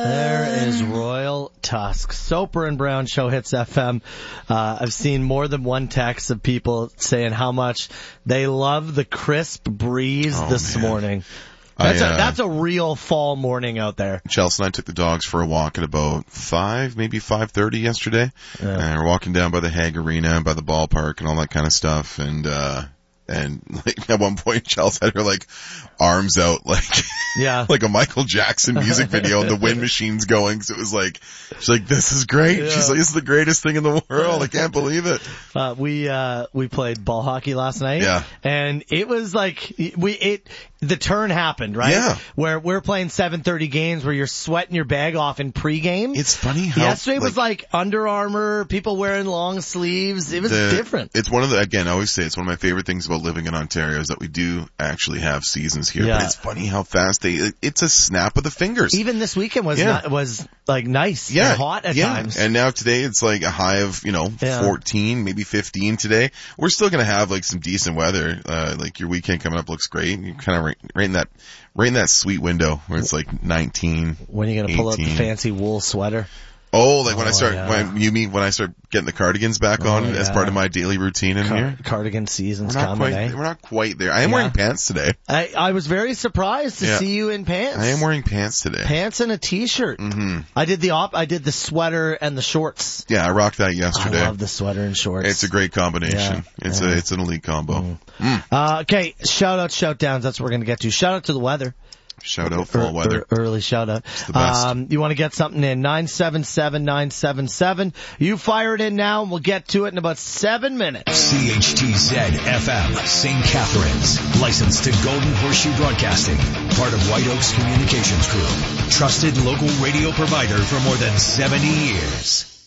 There is Royal Tusk. Soper and Brown Show Hits FM. I've seen more than one text of people saying how much they love the crisp breeze this morning. That's a real fall morning out there. Chelsea and I took the dogs for a walk at about 5, maybe 5:30 yesterday. Yeah. And we're walking down by the Hague Arena and by the ballpark and all that kind of stuff. And like at one point Chelsea had her like arms out like a Michael Jackson music video and the wind machine's going. So it was like, she's like, this is great. Yeah. She's like, this is the greatest thing in the world. I can't believe it. We played ball hockey last night. Yeah. And it was like, the turn happened, right? Yeah. Where we're playing 7:30 games where you're sweating your bag off in pregame. It's funny how yesterday was like Under Armour, people wearing long sleeves. It was different. It's one of the, again, I always say it's one of my favorite things about living in Ontario is that we do actually have seasons here. Yeah. But it's funny how fast it's a snap of the fingers. Even this weekend was like nice and hot at times. And now today it's like a high of, 14, maybe 15 today. We're still going to have like some decent weather. Like your weekend coming up looks great. You kind of right in that sweet window where it's like 19. When are you going to pull out the fancy wool sweater? Oh, like when I start getting the cardigans back on as part of my daily routine in here? Cardigan season's coming, We're not quite there. I am wearing pants today. I was very surprised to see you in pants. I am wearing pants today. Pants and a t-shirt. Mm-hmm. I did the sweater and the shorts. Yeah, I rocked that yesterday. I love the sweater and shorts. It's a great combination. Yeah. It's an elite combo. Okay, shout out, shout downs. That's what we're going to get to. Shout out to the weather. Shout out fall weather. Early shout out. It's the best. You want to get something in, 977-977. You fire it in now and we'll get to it in about 7 minutes. CHTZ FM, St. Catharines. Licensed to Golden Horseshoe Broadcasting. Part of White Oaks Communications Group. Trusted local radio provider for more than 70 years.